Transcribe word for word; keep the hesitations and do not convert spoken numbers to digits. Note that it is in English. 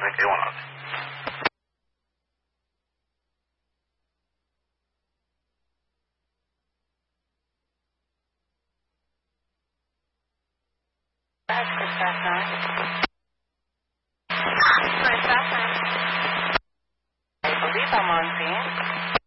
Okay, one out. That's good stuff, huh? Good stuff, huh? I believe I'm on scene.